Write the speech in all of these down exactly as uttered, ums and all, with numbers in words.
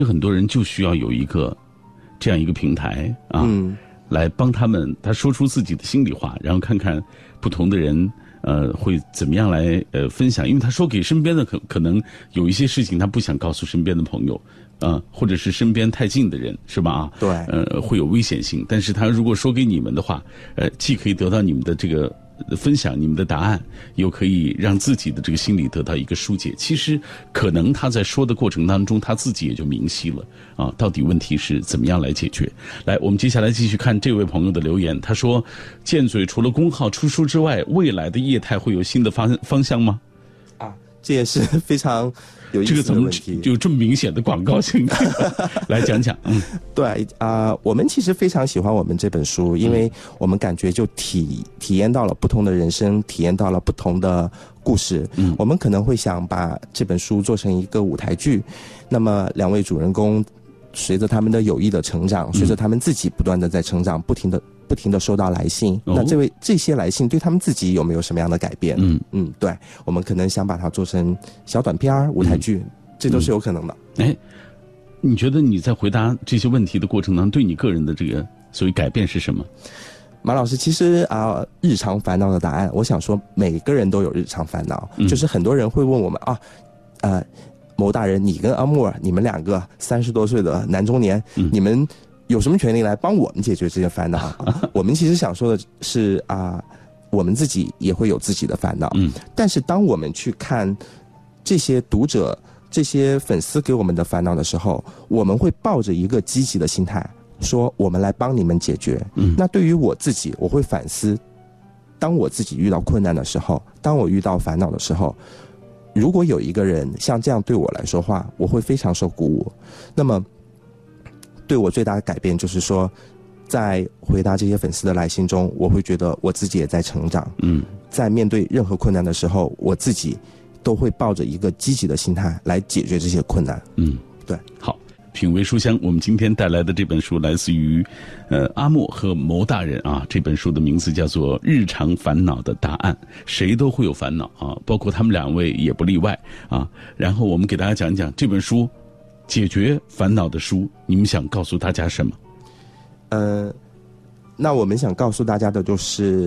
很多人就需要有一个这样一个平台啊，嗯、来帮他们，他说出自己的心里话，然后看看不同的人呃会怎么样来呃分享，因为他说给身边的可可能有一些事情他不想告诉身边的朋友。啊、呃，或者是身边太近的人，是吧？啊， 对， 呃，会有危险性。但是他如果说给你们的话，呃，既可以得到你们的这个分享，你们的答案，又可以让自己的这个心理得到一个疏解。其实，可能他在说的过程当中，他自己也就明晰了啊，到底问题是怎么样来解决。来，我们接下来继续看这位朋友的留言。他说：“剑嘴除了公号出书之外，未来的业态会有新的方方向吗？” 啊，这也是非常。有意思的问题， 这个怎么有这么明显的广告性？来讲讲。嗯， 对啊、呃，我们其实非常喜欢我们这本书，因为我们感觉就体体验到了不同的人生，体验到了不同的故事。嗯，我们可能会想把这本书做成一个舞台剧，那么两位主人公随着他们的友谊的成长，随着他们自己不断的在成长，不停的。不停的收到来信，哦、那这位这些来信对他们自己有没有什么样的改变？嗯嗯，对，我们可能想把它做成小短片、舞台剧，嗯、这都是有可能的。 哎，你觉得你在回答这些问题的过程当中，对你个人的这个所谓改变是什么？ 马老师，其实啊、呃，日常烦恼的答案，我想说，每个人都有日常烦恼，嗯、就是很多人会问我们啊，呃，某大人，你跟阿莫尔，你们两个三十多岁的男中年，嗯、你们。有什么权利来帮我们解决这些烦恼？我们其实想说的是啊、呃，我们自己也会有自己的烦恼。嗯，但是当我们去看这些读者、这些粉丝给我们的烦恼的时候，我们会抱着一个积极的心态，说我们来帮你们解决。嗯，那对于我自己，我会反思，当我自己遇到困难的时候，当我遇到烦恼的时候，如果有一个人像这样对我来说话，我会非常受鼓舞。那么。对我最大的改变就是说，在回答这些粉丝的来信中，我会觉得我自己也在成长。嗯，在面对任何困难的时候，我自己都会抱着一个积极的心态来解决这些困难。嗯，对。 好，品味书香，我们今天带来的这本书来自于，呃，阿莫和牟大人啊。这本书的名字叫做《日常烦恼的答案》，谁都会有烦恼啊，包括他们两位也不例外啊。然后我们给大家讲一讲这本书。解决烦恼的书，你们想告诉大家什么？ 呃，那我们想告诉大家的就是，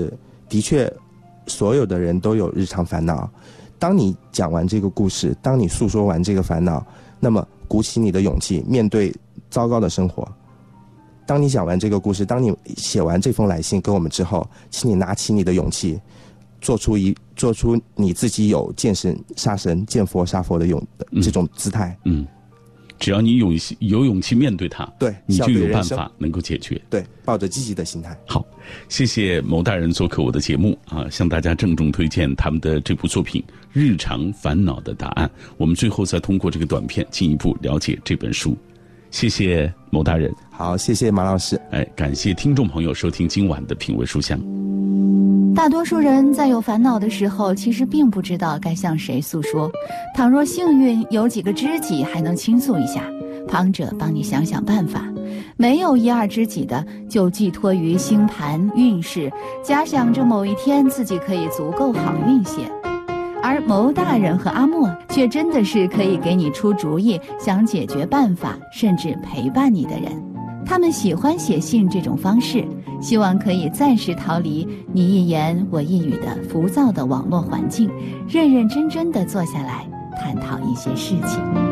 的确，所有的人都有日常烦恼。当你讲完这个故事，当你诉说完这个烦恼，那么鼓起你的勇气，面对糟糕的生活。当你讲完这个故事，当你写完这封来信给我们之后，请你拿起你的勇气，做出一做出你自己有见神杀神、见佛杀佛的勇这种姿态。嗯。嗯， 只要你有有勇气面对它， 对， 你就有办法能够解决。 对，抱着积极的心态。 好，谢谢牟大人做客我的节目啊，向大家郑重推荐他们的这部作品《日常烦恼的答案》。我们最后再通过这个短片进一步了解这本书。谢谢牟大人。 好，谢谢马老师。 哎，感谢听众朋友收听今晚的品味书香。 大多数人在有烦恼的时候，其实并不知道该向谁诉说。倘若幸运有几个知己还能倾诉一下，旁者帮你想想办法；没有一二知己的，就寄托于星盘运势，假想着某一天自己可以足够好运些。而牟大人和阿莫却真的是可以给你出主意、想解决办法，甚至陪伴你的人。他们喜欢写信这种方式，希望可以暂时逃离你一言我一语的浮躁的网络环境，认认真真地坐下来探讨一些事情。